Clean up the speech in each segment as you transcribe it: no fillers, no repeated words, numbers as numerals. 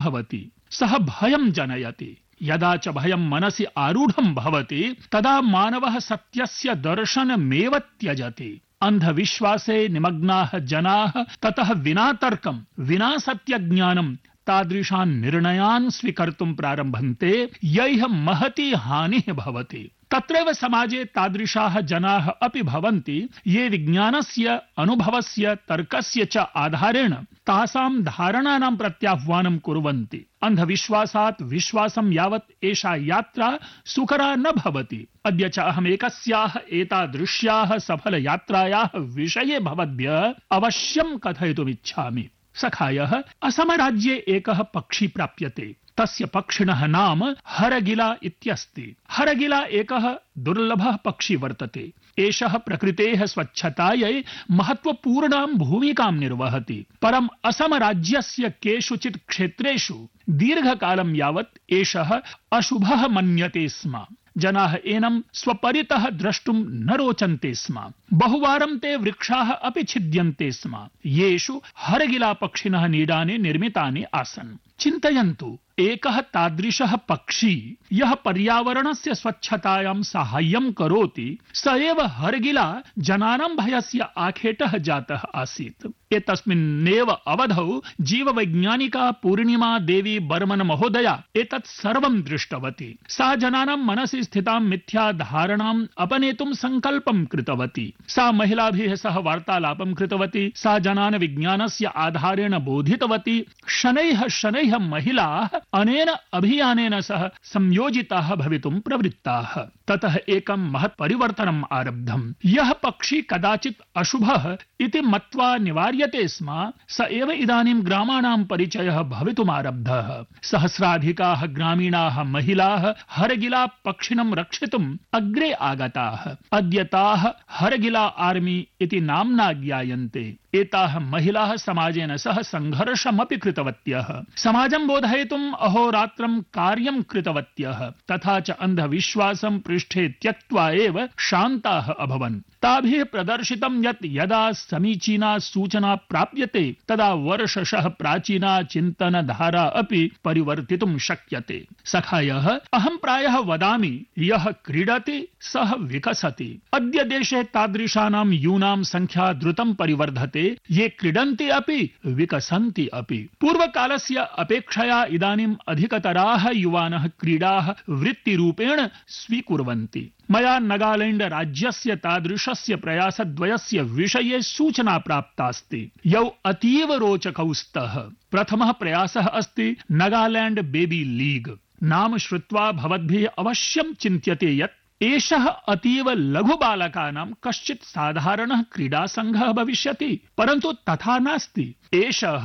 भवति, सः भयं जनयति। यदा च भयं मनसि आरूढं भवति तदा मानवः सत्यस्य दर्शनमेव त्यजति। अंधविश्वासे निमग्नाः जनाः ततः विना तर्कं विना सत्यज्ञानं तादृशान् निर्णयान् स्वीकर्तुं प्रारभन्ते, यैः महती हानिः भवति। तत्रैव समाजे तादृशाः जनाः अपि भवन्ति ये विज्ञानस्य, अनुभवस्य, तर्कस्य च आधारेण तासां धारणानां प्रत्याह्वानं कुर्वन्ति। अंधविश्वासात् विश्वासं यावत् एषा यात्रा सुकरा न भवति। अद्य च अहमेकस्याः एतादृश्याः सफलयात्रायाः विषये भवद्भ्यः अवश्यं कथयितुमिच्छामि। सखायः, असमराज्ये एकः पक्षी प्राप्यते। तस्य पक्षिणः नाम हरगिला इत्यस्ति। हरगिला एकः दुर्लभः पक्षी वर्तते। एषः प्रकृतेः स्वच्छतायै महत्वपूर्णां भूमिकां निर्वहति। परम् असमराज्यस्य केषुचित् क्षेत्रेषु दीर्घकालं यावत् एषः अशुभः मन्यते स्म। जनाः एनं स्वपरितः द्रष्टुं न रोचन्ते स्म। बहुवारं ते वृक्षाः अपि छिद्यन्ते स्म, येषु हरगिला पक्षिणः नीडानि निर्मितानि आसन्। चिन्तयन्तु, एकः तादृशः पक्षी यः पर्यावरणस्य स्वच्छतायां साहाय्यं करोति, स एव हरगिला जनानां भयस्य आखेटः जातः आसीत्। एतस्मिन्नेव अवधौ जीववैज्ञानिका पूर्णिमा देवी बर्मन महोदया एतत् सर्वं दृष्टवती। सा जनानां मनसि स्थितां मिथ्या धारणाम् अपनेतुं सङ्कल्पं कृतवती। सा महिलाभिः सह वार्तालापं कृतवती। सा जनान् विज्ञानस्य आधारेण बोधितवती। शनैः शनैः महिलाः अनेन अभियानेन सह संयोजिताः भवितुं प्रवृत्ताः। ततः एकं महत् परिवर्तनम् आरब्धम्। यः पक्षी कदाचित् अशुभः इति मत्वा निवार्यते स्म, स एव इदानीं ग्रामाणां परिचयः भवितुमारब्धः। सहस्राधिकाः ग्रामीणाः महिलाः हरगिला पक्षिणं रक्षितुम् अग्रे आगताः। अद्य ताः हरगिला आर्मी इति नाम्ना ज्ञायन्ते। एताः महिलाः समाजेन सह सङ्घर्षमपि कृतवत्यः। समाजं बोधयितुम् अहोरात्रं कार्यं कृतवत्यः। तथा च अन्धविश्वासं पृष्ठे त्यक्त्वा एव शान्ताः अभवन्। ताभिः प्रदर्शितं यत् यदा समीचीना सूचना प्राप्यते तदा वर्षशः प्राचीना चिन्तनधारा अपि परिवर्तितुं शक्यते। सखायः, अहं प्रायः वदामि, यः क्रीडति सः विकसति। अद्य देशे तादृशानां यूनां संख्या द्रुतं परिवर्धते, ये क्रीडन्ति अपि विकसन्ति अपि। पूर्वकालस्य अपेक्षया इदानीम् अधिकतराः युवानः क्रीडाः वृत्तिरूपेण स्वीकुर्वन्ति। मया नागालैंड राज्यस्य तादृशस्य प्रयासद्वयस्य विषये सूचना प्राप्तास्ति। यौ अतीव रोचकौ स्तः। प्रथमः प्रयासः अस्ति नागालैंड बेबी लीग। नाम श्रुत्वा भवद्भिः अवश्यं चिन्त्यते यत् एषः अतीव लघु बालकानां कश्चित् साधारणः क्रीडासङ्घः भविष्यति, परन्तु तथा नास्ति। एषः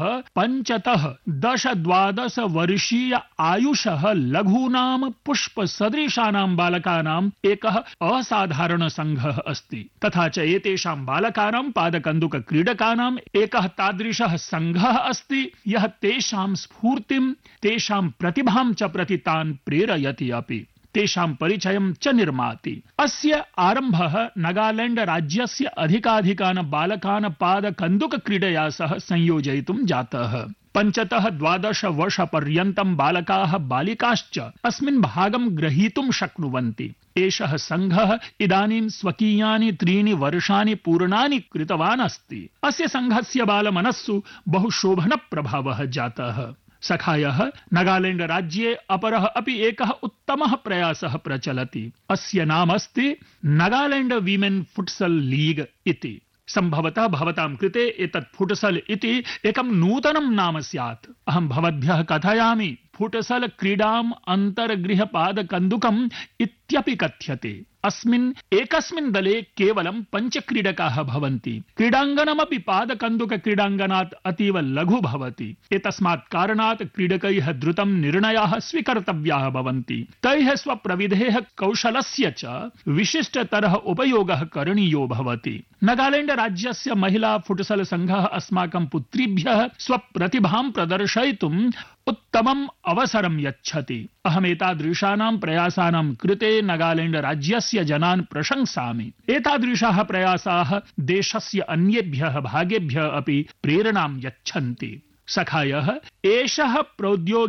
5-10-12 वर्षीय आयुषः लघूनां पुष्पसदृशानां बालकानाम् एकः असाधारणसङ्घः अस्ति। तथा च एतेषां बालकानां पादकन्दुक क्रीडकानाम् एकः तादृशः सङ्घः अस्ति यः तेषां स्फूर्तिं, तेषां प्रतिभां च प्रति तान् प्रेरयति अपि, तेषां परिचयं च निर्माति। अस्य आरम्भः नागालैंड राज्यस्य अधिकाधिकान् बालकान् पादकन्दुक क्रीडया सह संयोजयितुं जातः। 5-12 वर्षपर्यन्तं बालकाः बालिकाश्च अस्मिन् भागं ग्रहीतुं शक्नुवन्ति। एषः सङ्घः इदानीं स्वकीयानि 3 वर्षाणि पूर्णानि कृतवान् अस्ति। अस्य सङ्घस्य बालमनस्सु बहु शोभनप्रभावः जातः। सखायः, नागालैंड राज्ये अपरः अपि एकः उत्तमः प्रयासः प्रचलति। अस्य नाम अस्ति नागालैंड वीमेन फुटसल लीग इति। सम्भवतः भवतां कृते एतत् फुटसल इति एकं नूतनं नाम स्यात्। अहं भवद्भ्यः कथयामि, फुटसल क्रीडाम् अन्तर्गृहपादकन्दुकम् इत्यपि कथ्यते। अस्मिन् एकस्मिन् दले केवलं 5 क्रीडकाः भवन्ति। क्रीडाङ्गणमपि पादकन्दुक क्रीडाङ्गणात् अतीव लघु भवति। एतस्मात् कारणात् क्रीडकैः द्रुतं निर्णयाः स्वीकर्तव्याः भवन्ति। तैः स्वप्रविधेः कौशलस्य च विशिष्टतरः उपयोगः करणीयो भवति। नागालैंड राज्यस्य महिला फुटसल सङ्घः अस्माकं पुत्रीभ्यः स्वप्रतिभां प्रदर्शयितुम् उत्तमम् अवसरं यच्छति। अहमेतादृशानां प्रयासानां कृते नागालैंड राज्यस्य जनान् प्रशंसामि। एतादृशाः प्रयासाः देशस्य अन्येभ्यः भागेभ्यः अपि प्रेरणां यच्छन्ति। सखायः, एषः प्रौद्योगिकी